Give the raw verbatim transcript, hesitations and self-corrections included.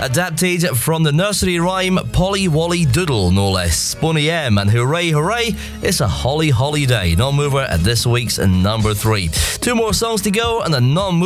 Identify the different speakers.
Speaker 1: Adapted from the nursery rhyme Polly Wolly Doodle, no less. Boney M and Hooray Hooray, it's a holly holiday. Non-mover at this week's number three. Two more songs to go and a non-mover